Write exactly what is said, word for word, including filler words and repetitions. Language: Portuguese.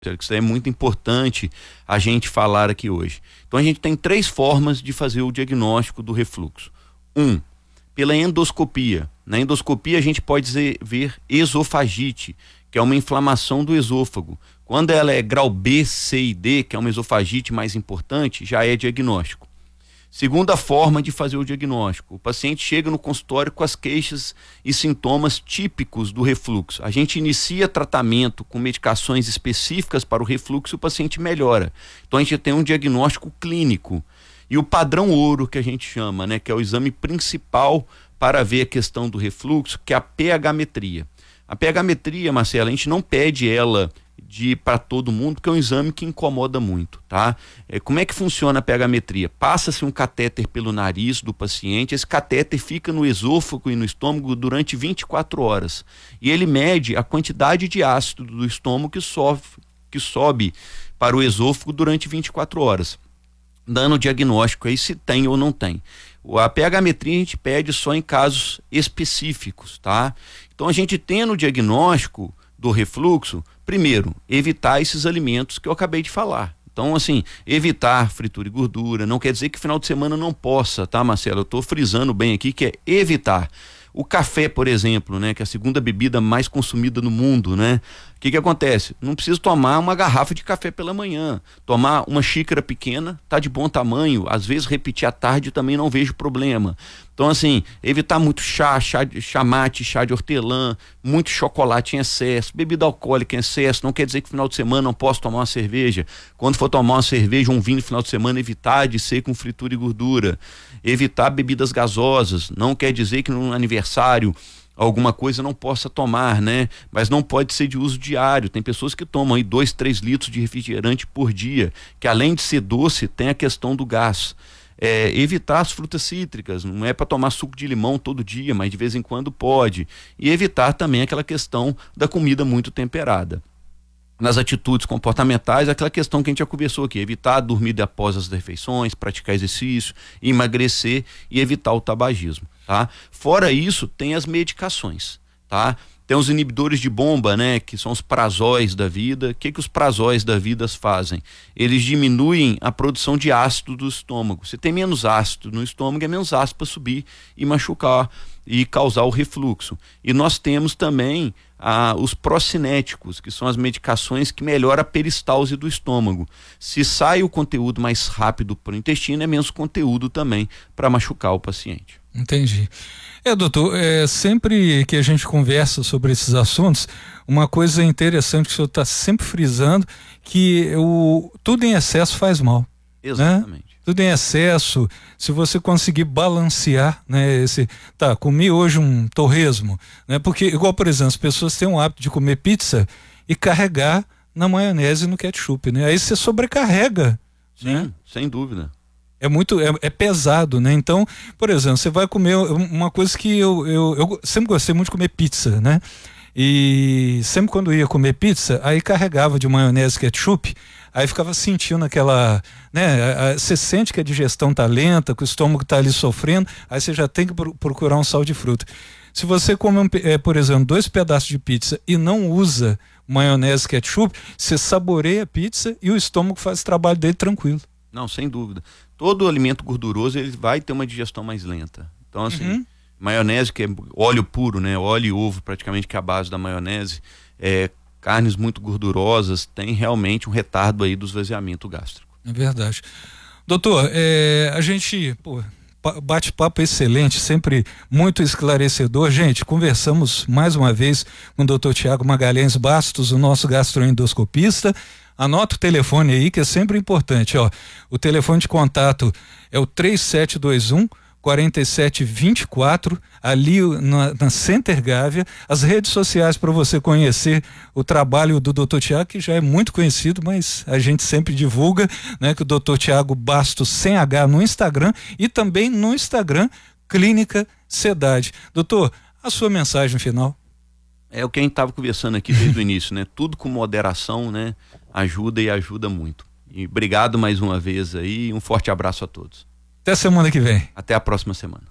Isso é muito importante a gente falar aqui hoje. Então a gente tem três formas de fazer o diagnóstico do refluxo. Um, pela endoscopia. Na endoscopia a gente pode dizer, ver esofagite, que é uma inflamação do esôfago. Quando ela é grau B, C e D, que é uma esofagite mais importante, já é diagnóstico. Segunda forma de fazer o diagnóstico: o paciente chega no consultório com as queixas e sintomas típicos do refluxo. A gente inicia tratamento com medicações específicas para o refluxo e o paciente melhora. Então a gente tem um diagnóstico clínico. E o padrão ouro, que a gente chama, né, que é o exame principal para ver a questão do refluxo, que é a pH-metria. A pH-metria, Marcela, a gente não pede ela de para todo mundo, porque é um exame que incomoda muito, tá? É, como é que funciona a pH-metria? Passa-se um catéter pelo nariz do paciente, esse catéter fica no esôfago e no estômago durante vinte e quatro horas, e ele mede a quantidade de ácido do estômago que sobe, que sobe para o esôfago durante vinte e quatro horas, dando o diagnóstico aí se tem ou não tem. A pH-metria a gente pede só em casos específicos, tá? Então a gente tem no diagnóstico do refluxo, primeiro, evitar esses alimentos que eu acabei de falar. Então, assim, evitar fritura e gordura, não quer dizer que final de semana não possa, tá, Marcelo? Eu tô frisando bem aqui que é evitar. O café, por exemplo, né, que é a segunda bebida mais consumida no mundo, né? O que que acontece? Não precisa tomar uma garrafa de café pela manhã. Tomar uma xícara pequena, tá de bom tamanho. Às vezes repetir à tarde também não vejo problema. Então, assim, evitar muito chá, chá, de, chá mate, chá de hortelã, muito chocolate em excesso, bebida alcoólica em excesso. Não quer dizer que no final de semana não posso tomar uma cerveja. Quando for tomar uma cerveja, um vinho no final de semana, evitar de ser com fritura e gordura. Evitar bebidas gasosas. Não quer dizer que no aniversário alguma coisa não possa tomar, né? Mas não pode ser de uso diário. Tem pessoas que tomam aí dois, três litros de refrigerante por dia, que além de ser doce, tem a questão do gás. É, evitar as frutas cítricas, não é para tomar suco de limão todo dia, mas de vez em quando pode. E evitar também aquela questão da comida muito temperada. Nas atitudes comportamentais, aquela questão que a gente já conversou aqui: evitar dormir após as refeições, praticar exercício, emagrecer e evitar o tabagismo, tá? Fora isso, tem as medicações, tá? Tem os inibidores de bomba, né, que são os prazóis da vida. O que que os prazóis da vida fazem? Eles diminuem a produção de ácido do estômago. Se tem menos ácido no estômago, é menos ácido para subir e machucar e causar o refluxo. E nós temos também ah, os procinéticos, que são as medicações que melhoram a peristalse do estômago. Se sai o conteúdo mais rápido para o intestino, é menos conteúdo também para machucar o paciente. Entendi. É, doutor, é, sempre que a gente conversa sobre esses assuntos, uma coisa interessante que o senhor está sempre frisando, que o, tudo em excesso faz mal. Exatamente. Né? Tudo em excesso, se você conseguir balancear, né, esse, tá, comi hoje um torresmo, né, porque igual, por exemplo, as pessoas têm o hábito de comer pizza e carregar na maionese e no ketchup, né, aí você sobrecarrega. Sim, né? Sem dúvida. É muito, é, é pesado, né? Então, por exemplo, você vai comer uma coisa que eu, eu, eu sempre gostei muito de comer pizza, né? E sempre quando ia comer pizza, aí carregava de maionese ketchup, aí ficava sentindo aquela, né? Você sente que a digestão tá lenta, que o estômago tá ali sofrendo, aí você já tem que procurar um sal de fruta. Se você come, um, é, por exemplo, dois pedaços de pizza e não usa maionese ketchup, você saboreia a pizza e o estômago faz o trabalho dele tranquilo. Não, sem dúvida. Todo alimento gorduroso, ele vai ter uma digestão mais lenta. Então, assim, uhum. maionese, que é óleo puro, né? Óleo e ovo, praticamente, que é a base da maionese, é, carnes muito gordurosas, tem realmente um retardo aí do esvaziamento gástrico. É verdade. Doutor, é, a gente, pô, bate-papo excelente, sempre muito esclarecedor. Gente, conversamos mais uma vez com o doutor Tiago Magalhães Bastos, o nosso gastroendoscopista. Anota o telefone aí, que é sempre importante, ó. O telefone de contato é o três sete dois um, quatro sete dois quatro, ali na, na Center Gávea. As redes sociais para você conhecer o trabalho do doutor Tiago, que já é muito conhecido, mas a gente sempre divulga, né, que o doutor Tiago Bastos sem H no Instagram e também no Instagram Clínica Cidade. Doutor, a sua mensagem final. É o que a gente estava conversando aqui desde o início, né? Tudo com moderação, né? Ajuda e ajuda muito. E obrigado mais uma vez aí, um forte abraço a todos. Até semana que vem. Até a próxima semana.